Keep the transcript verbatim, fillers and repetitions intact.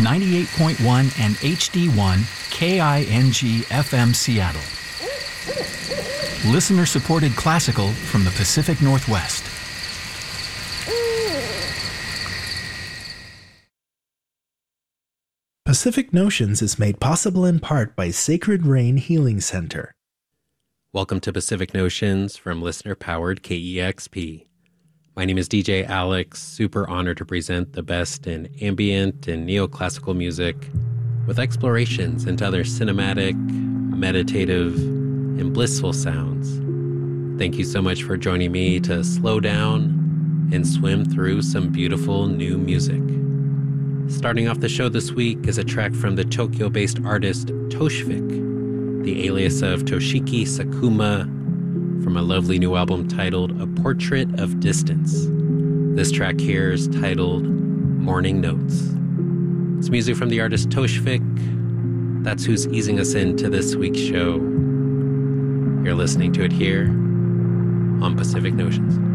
ninety-eight point one and H D one K I N G F M Seattle. Listener-supported classical from the Pacific Northwest. Pacific Notions is made possible in part by Sacred Rain Healing Center. Welcome to Pacific Notions from listener-powered K E X P. My name is D J Alex, super honored to present the best in ambient and neoclassical music with explorations into other cinematic, meditative, and blissful sounds. Thank you so much for joining me to slow down and swim through some beautiful new music. Starting off the show this week is a track from the Tokyo-based artist Toshvik, the alias of Toshiki Sakuma, from a lovely new album titled A Portrait of Distance. This track here is titled Morning Notes. It's music from the artist Toshvik. That's who's easing us into this week's show. You're listening to it here on Pacific Notions.